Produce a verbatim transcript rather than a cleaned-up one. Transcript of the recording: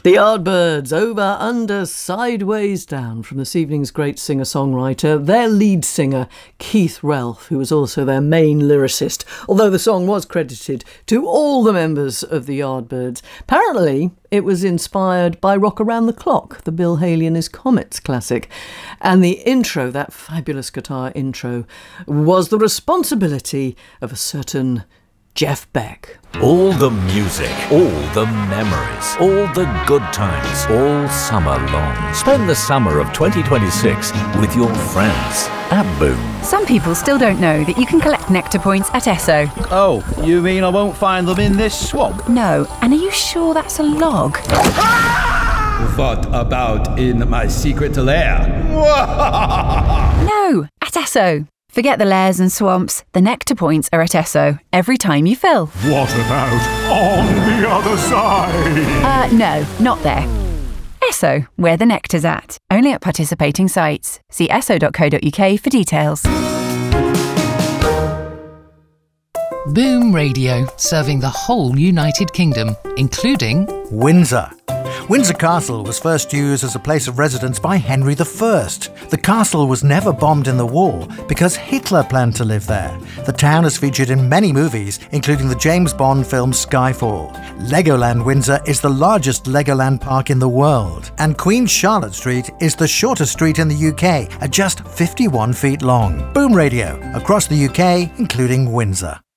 The Yardbirds, Over, Under, Sideways, Down, from this evening's great singer-songwriter, their lead singer, Keith Relf, who was also their main lyricist, although the song was credited to all the members of the Yardbirds. Apparently, it was inspired by Rock Around the Clock, the Bill Haley and His Comets classic. And the intro, that fabulous guitar intro, was the responsibility of a certain Jeff Beck. All the music, all the memories, all the good times, all summer long. Spend the summer of twenty twenty-six with your friends at Boom. Some people still don't know that you can collect Nectar points at Esso. Oh, you mean I won't find them in this swamp? No, and are you sure that's a log? What about in my secret lair? No, at Esso. Forget the lairs and swamps. The Nectar points are at Esso every time you fill. What about on the other side? Uh, no, not there. Esso, where the nectar's at. Only at participating sites. See esso dot co dot uk for details. Boom Radio, serving the whole United Kingdom, including Windsor. Windsor Castle was first used as a place of residence by Henry the First. The castle was never bombed in the war because Hitler planned to live there. The town is featured in many movies, including the James Bond film Skyfall. Legoland Windsor is the largest Legoland park in the world, and Queen Charlotte Street is the shortest street in the U K at just fifty-one feet long. Boom Radio, across the U K, including Windsor.